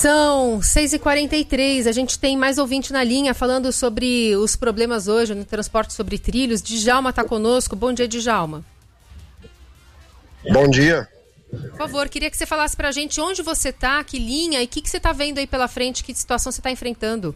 São 6h43, a gente tem mais ouvinte na linha falando sobre os problemas hoje no transporte sobre trilhos. Djalma está conosco. Bom dia, Djalma. Bom dia. Por favor, queria que você falasse pra gente onde você tá, que linha e o que você tá vendo aí pela frente, que situação você tá enfrentando.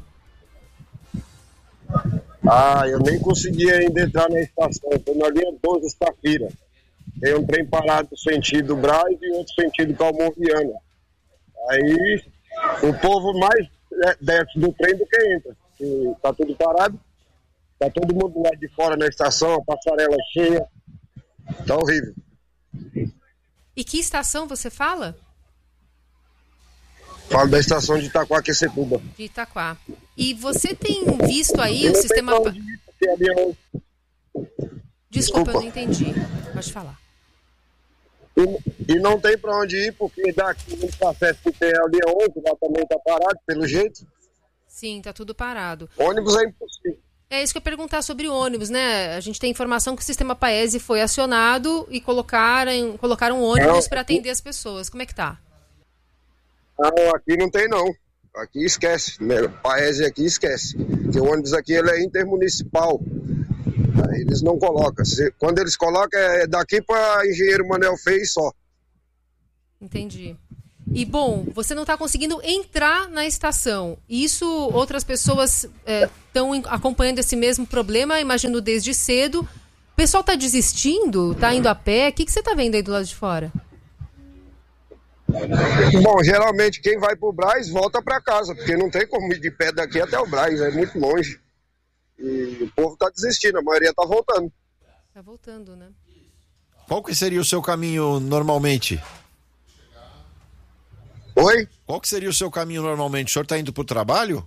Eu nem consegui ainda entrar na estação, estou na linha 12 Safira. Tem um trem parado sentido Brás e outro sentido Calmon-Viana. Aí o povo mais desce do trem do que entra. Tá tudo parado, tá todo mundo lá de fora na estação, a passarela cheia. Tá horrível. E que estação você fala? Falo da estação de Itaquaquecetuba. De Itaquá. E você tem visto aí o sistema... Desculpa, eu não entendi. Pode falar. E não tem pra onde ir, porque daqui no processo que tem a linha 11, lá também tá parado, pelo jeito. Sim, tá tudo parado. Ônibus é impossível. É isso que eu ia perguntar sobre o ônibus, né? A gente tem informação que o sistema Paese foi acionado e colocaram ônibus para atender as pessoas. Como é que tá? Não, aqui não tem não. Aqui esquece. Paese aqui esquece. Porque o ônibus aqui ele é intermunicipal. Aí eles não colocam. Quando eles colocam é daqui para Engenheiro Manuel Feis só. Entendi. E, bom, você não está conseguindo entrar na estação. Isso, outras pessoas estão acompanhando esse mesmo problema, imagino, desde cedo. O pessoal está desistindo? Está indo a pé? O que você está vendo aí do lado de fora? Bom, geralmente quem vai pro Brás volta para casa, porque não tem como ir de pé daqui até o Brás, é muito longe. E o povo está desistindo, a maioria está voltando. Está voltando, né? Qual que seria o seu caminho normalmente? Oi? Qual que seria o seu caminho normalmente? O senhor está indo para o trabalho?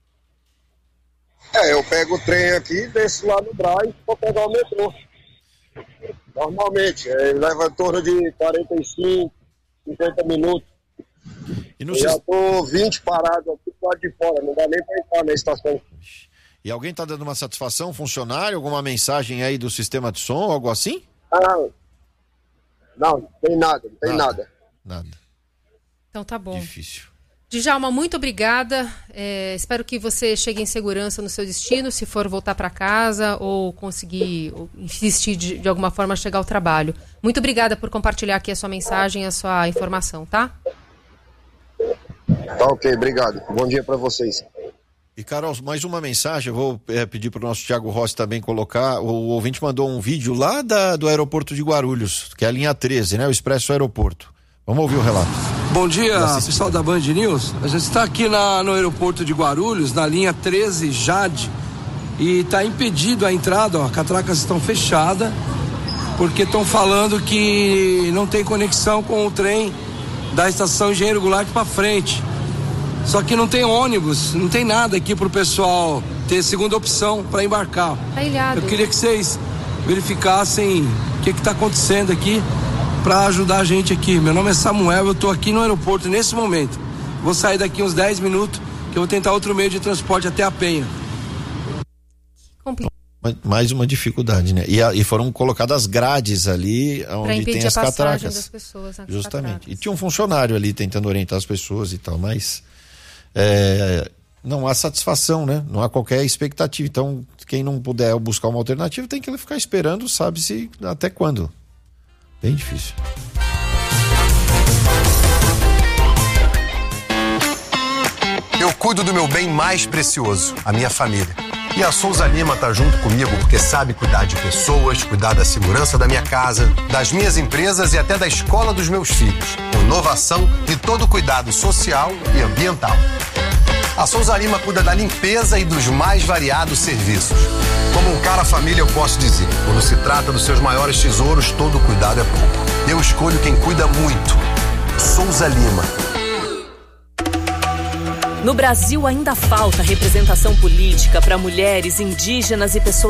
Eu pego o trem aqui, desço lá no Brás para pegar o metrô. Normalmente, leva em torno de 45, 50 minutos. E já estou 20 parados aqui do lado de fora, não dá nem para entrar na estação. E alguém está dando uma satisfação, funcionário, alguma mensagem aí do sistema de som, algo assim? Não tem nada, não tem nada. Nada. Então tá bom. Difícil. Djalma, muito obrigada. Espero que você chegue em segurança no seu destino, se for voltar para casa ou conseguir insistir de alguma forma a chegar ao trabalho. Muito obrigada por compartilhar aqui a sua mensagem, a sua informação, tá? Tá ok, obrigado. Bom dia para vocês. E Carol, mais uma mensagem, eu vou pedir para o nosso Thiago Rossi também colocar. O ouvinte mandou um vídeo lá do aeroporto de Guarulhos, que é a linha 13, né? O Expresso Aeroporto. Vamos ouvir o relato. Bom dia, pessoal da Band News. A gente está aqui no aeroporto de Guarulhos, na linha 13 Jade, e está impedido a entrada, as catracas estão fechadas, porque estão falando que não tem conexão com o trem da estação Engenheiro Goulart para frente. Só que não tem ônibus, não tem nada aqui para o pessoal ter segunda opção para embarcar. Tá ilhado. Eu queria que vocês verificassem o que está acontecendo aqui, para ajudar a gente aqui. Meu nome é Samuel, eu tô aqui no aeroporto nesse momento. Vou sair daqui uns 10 minutos, que eu vou tentar outro meio de transporte até a Penha. Mais uma dificuldade, né? E foram colocadas grades ali onde tem as catracas. Das pessoas, justamente. Catracas. E tinha um funcionário ali tentando orientar as pessoas e tal, mas não há satisfação, né? Não há qualquer expectativa. Então, quem não puder buscar uma alternativa tem que ficar esperando, sabe-se até quando. Bem difícil. Eu cuido do meu bem mais precioso, a minha família. E a Souza Lima tá junto comigo porque sabe cuidar de pessoas, cuidar da segurança da minha casa, das minhas empresas e até da escola dos meus filhos. Inovação e todo cuidado social e ambiental. A Souza Lima cuida da limpeza e dos mais variados serviços. Como um cara família, eu posso dizer, quando se trata dos seus maiores tesouros, todo cuidado é pouco. Eu escolho quem cuida muito. Souza Lima. No Brasil ainda falta representação política para mulheres, indígenas e pessoas